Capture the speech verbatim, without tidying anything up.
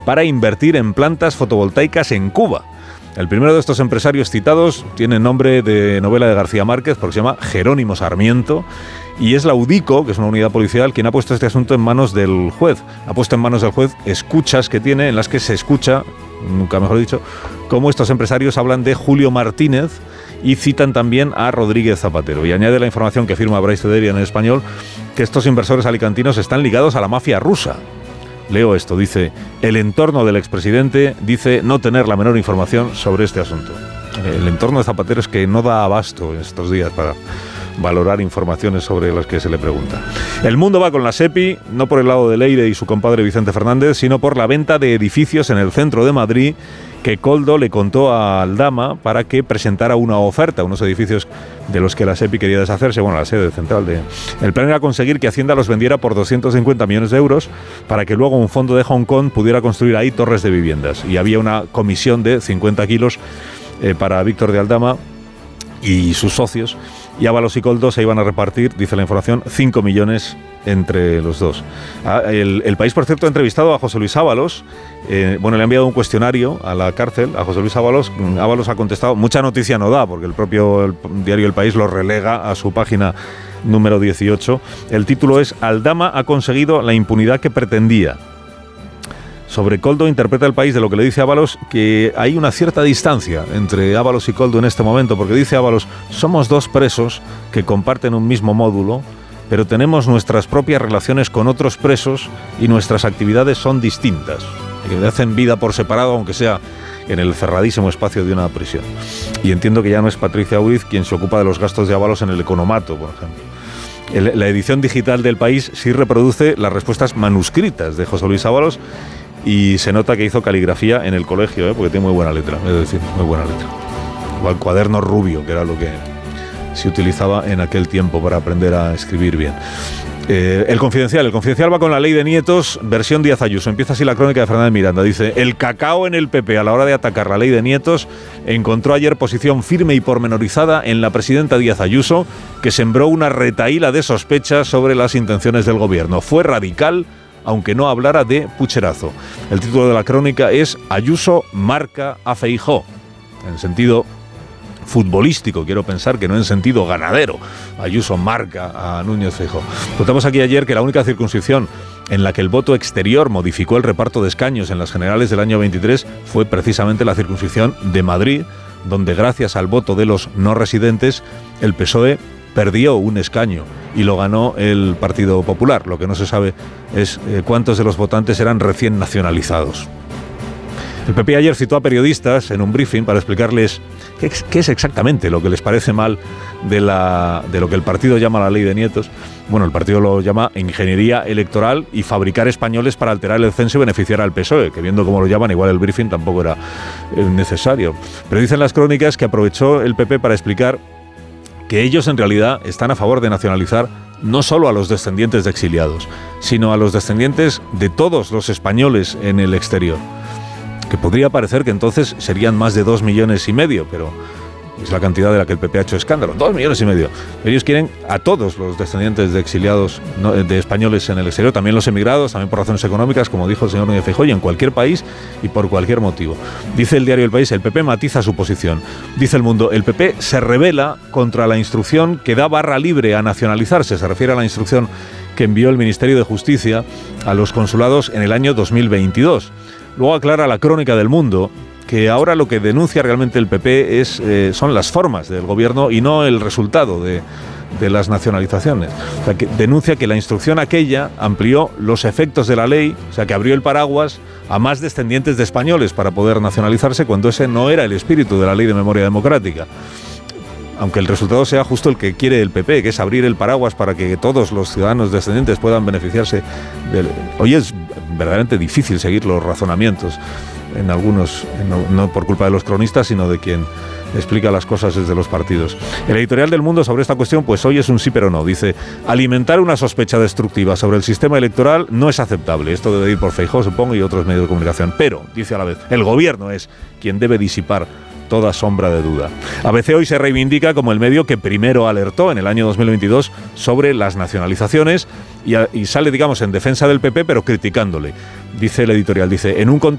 para invertir en plantas fotovoltaicas en Cuba. El primero de estos empresarios citados tiene nombre de novela de García Márquez porque se llama Jerónimo Sarmiento y es la UDICO, que es una unidad policial, quien ha puesto este asunto en manos del juez. Ha puesto en manos del juez escuchas que tiene en las que se escucha, nunca mejor dicho, cómo estos empresarios hablan de Julio Martínez y citan también a Rodríguez Zapatero. Y añade la información que firma Bryce Tederi en el Español que estos inversores alicantinos están ligados a la mafia rusa. Leo esto, dice, el entorno del expresidente dice no tener la menor información sobre este asunto. El entorno de Zapatero es que no da abasto estos días para valorar informaciones sobre las que se le pregunta. El mundo va con la SEPI, no por el lado de Leire y su compadre Vicente Fernández, sino por la venta de edificios en el centro de Madrid que Koldo le contó a Aldama para que presentara una oferta, unos edificios de los que la SEPI quería deshacerse, bueno, la sede central de... El plan era conseguir que Hacienda los vendiera por doscientos cincuenta millones de euros para que luego un fondo de Hong Kong pudiera construir ahí torres de viviendas. Y había una comisión de cincuenta kilos eh, para Víctor de Aldama y sus socios, y Ábalos y Koldo se iban a repartir, dice la información, cinco millones entre los dos. Ah, el, el País, por cierto, ha entrevistado a José Luis Ábalos, eh, bueno, le ha enviado un cuestionario a la cárcel, a José Luis Ábalos. Ábalos ha contestado, mucha noticia no da, porque el propio el diario El País lo relega a su página número dieciocho. El título es Aldama ha conseguido la impunidad que pretendía. Sobre Koldo interpreta El País de lo que le dice Ábalos que hay una cierta distancia entre Ábalos y Koldo en este momento, porque dice Ábalos, somos dos presos que comparten un mismo módulo, pero tenemos nuestras propias relaciones con otros presos y nuestras actividades son distintas, que hacen vida por separado, aunque sea en el cerradísimo espacio de una prisión. Y entiendo que ya no es Patricia Uriz quien se ocupa de los gastos de Ábalos en el economato, por ejemplo. El, la edición digital del País sí reproduce las respuestas manuscritas de José Luis Ábalos, y se nota que hizo caligrafía en el colegio, ¿eh? Porque tiene muy buena letra, es decir, muy buena letra. O el cuaderno rubio, que era lo que se utilizaba en aquel tiempo para aprender a escribir bien. Eh, el Confidencial, el Confidencial va con la ley de nietos, versión Díaz Ayuso. Empieza así la crónica de Fernández Miranda. Dice, el cacao en el P P a la hora de atacar la ley de nietos encontró ayer posición firme y pormenorizada en la presidenta Díaz Ayuso, que sembró una retahíla de sospechas sobre las intenciones del gobierno. Fue radical, aunque no hablara de pucherazo. El título de la crónica es Ayuso marca a Feijóo, en sentido futbolístico, quiero pensar que no en sentido ganadero. Ayuso marca a Núñez Feijóo. Contamos aquí ayer que la única circunscripción en la que el voto exterior modificó el reparto de escaños en las generales del año veintitrés fue precisamente la circunscripción de Madrid, donde gracias al voto de los no residentes el P S O E perdió un escaño y lo ganó el Partido Popular. Lo que no se sabe es eh, cuántos de los votantes eran recién nacionalizados. El P P ayer citó a periodistas en un briefing para explicarles qué, qué es exactamente lo que les parece mal de, la, de lo que el partido llama la ley de nietos. Bueno, el partido lo llama ingeniería electoral y fabricar españoles para alterar el censo y beneficiar al P S O E, que viendo cómo lo llaman, igual el briefing tampoco era eh, necesario. Pero dicen las crónicas que aprovechó el P P para explicar que ellos en realidad están a favor de nacionalizar no solo a los descendientes de exiliados, sino a los descendientes de todos los españoles en el exterior. Que podría parecer que entonces serían más de dos millones y medio, pero es la cantidad de la que el P P ha hecho escándalo, dos millones y medio. Ellos quieren a todos los descendientes de exiliados, no, de españoles en el exterior, también los emigrados, también por razones económicas, como dijo el señor Núñez Feijóo, y en cualquier país y por cualquier motivo. Dice el diario El País, el P P matiza su posición. Dice El Mundo, el P P se rebela contra la instrucción que da barra libre a nacionalizarse, se refiere a la instrucción que envió el Ministerio de Justicia a los consulados en el año dos mil veintidós. Luego aclara la crónica del Mundo que ahora lo que denuncia realmente el P P es, eh, son las formas del gobierno y no el resultado de, de las nacionalizaciones. O sea, que denuncia que la instrucción aquella amplió los efectos de la ley, o sea, que abrió el paraguas a más descendientes de españoles para poder nacionalizarse, cuando ese no era el espíritu de la Ley de Memoria Democrática. Aunque el resultado sea justo el que quiere el P P, que es abrir el paraguas para que todos los ciudadanos descendientes puedan beneficiarse del... Hoy es verdaderamente difícil seguir los razonamientos en algunos, no, no por culpa de los cronistas, sino de quien explica las cosas desde los partidos. El editorial del Mundo sobre esta cuestión, pues hoy es un sí pero no. Dice, alimentar una sospecha destructiva sobre el sistema electoral no es aceptable. Esto debe ir por Feijóo, supongo, y otros medios de comunicación. Pero, dice a la vez, el gobierno es quien debe disipar toda sombra de duda. A B C hoy se reivindica como el medio que primero alertó en el año dos mil veintidós sobre las nacionalizaciones y, a, y sale, digamos, en defensa del P P, pero criticándole. Dice el editorial, dice, en un contexto